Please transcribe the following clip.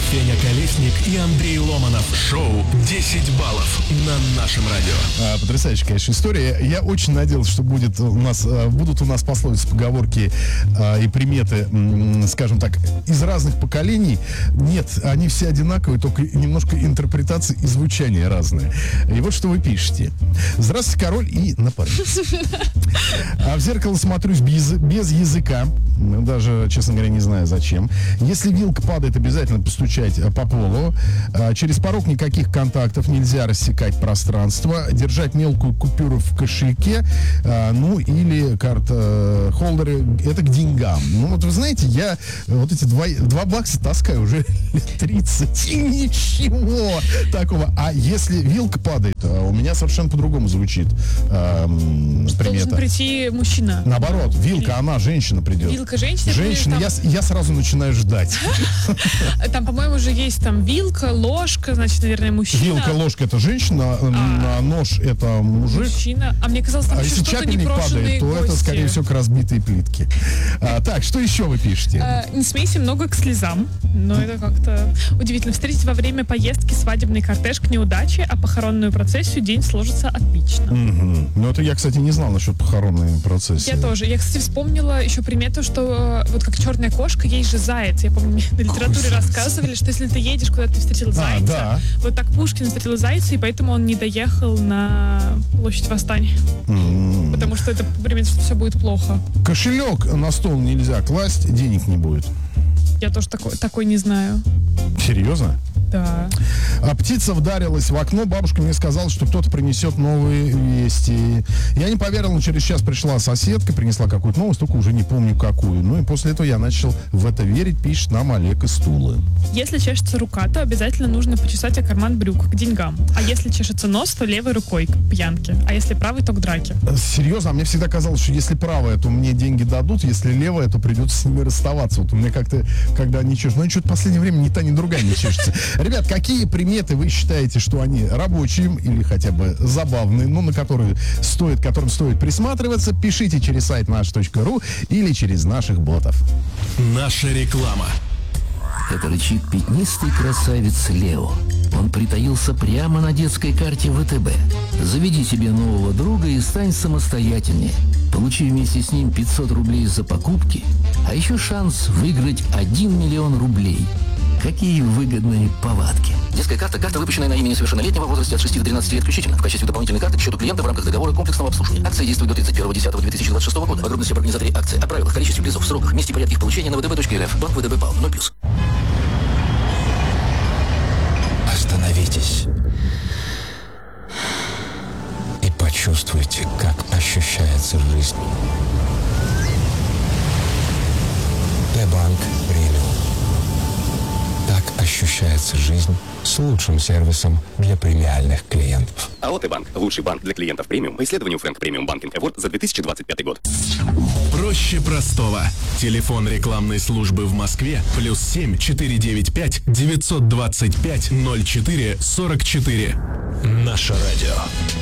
Феня Колесник и Андрей Ломанов. Шоу «10 баллов» на нашем радио. Потрясающая, конечно, история. Я очень надеялся, что будут у нас пословицы, поговорки и приметы, скажем так, из разных поколений. Нет, они все одинаковые, только немножко интерпретации и звучания разные. И вот что вы пишете. Здравствуйте, король и напарница. А в зеркало смотрюсь без языка. Даже, честно говоря, не знаю зачем. Если вилка падает, обязательно постучать по полу. Через порог никаких контактов, нельзя рассекать пространство. Держать мелкую купюру в кошельке, ну или карт-холдеры, это к деньгам. Ну вот вы знаете, я вот эти 2 бакса таскаю уже лет 30. И ничего такого. А если вилка падает, у меня совершенно по-другому звучит примета. Должен прийти мужчина. Наоборот, вилка, она, женщина придет. Вилка женщина. Женщина, я сразу начинаю ждать. Там, по-моему, же есть там вилка, ложка, значит, наверное, мужчина. Вилка, ложка — это женщина, нож — это мужик. Мужчина. А мне казалось, там А еще если что-то чапельник падает, то гости. это, скорее всего, к разбитой плитке. Так, что еще вы пишете? Не смейся много к слезам. Но это как-то удивительно. Встретить во время поездки свадебный кортеж к неудаче, а похоронную процессию день сложится отлично. Ну, это я, кстати, не знал насчет похоронной процессии. Я тоже. Я, кстати, вспомнила еще примету, что вот как черная кошка, есть же заяц. Я помню, мне на литературе рассказывали, что если ты едешь, куда ты встретил зайца, да. вот так Пушкин встретил зайца, и поэтому он не доехал на площадь Восстания. Потому что это примета, что все будет плохо. Кошелек на стол нельзя класть, денег не будет. Я тоже такой не знаю. Серьезно? Да. А птица вдарилась в окно, бабушка мне сказала, что кто-то принесет новые вести. Я не поверил, но через час пришла соседка, принесла какую-то новость, только уже не помню какую. Ну и после этого я начал в это верить, пишет нам Олег из Тулы. Если чешется рука, то обязательно нужно почесать о карман брюк к деньгам. А если чешется нос, то левой рукой к пьянке. А если правой, то к драке. Серьезно? А мне всегда казалось, что если правая, то мне деньги дадут, если левая, то придется с ними расставаться. Вот у меня как-то, когда они чешут, ну что-то в последнее время ни та, ни другая не чешется. Ребят, какие приметы вы считаете, что они рабочие или хотя бы забавные, но на которым стоит присматриваться? Пишите через сайт наш.ру или через наших ботов. Наша реклама. Это рычит пятнистый красавец Лео. Он притаился прямо на детской карте ВТБ. Заведи себе нового друга и стань самостоятельнее. Получи вместе с ним 500 рублей за покупки, а еще шанс выиграть 1 миллион рублей. Какие выгодные повадки. Детская карта – выпущенная на имя несовершеннолетнего в возрасте от 6 до 12 лет включительно. В качестве дополнительной карты к счету клиента в рамках договора комплексного обслуживания. Акция действует до 31.10.2026 года. Подробности об организаторе акции, о правилах, количестве призов, сроках, месте и порядке их получения на vtb.rf. Банк ВТБ ПАО 0+. Остановитесь и почувствуйте, как ощущается жизнь. Т-банк премиум. Так ощущается жизнь с лучшим сервисом для премиальных клиентов. АО «Т-банк» – лучший банк для клиентов премиум по исследованию Frank Premium Banking Award за 2025 год. Проще простого. Телефон рекламной службы в Москве +7 495 925 04 44. Наше радио.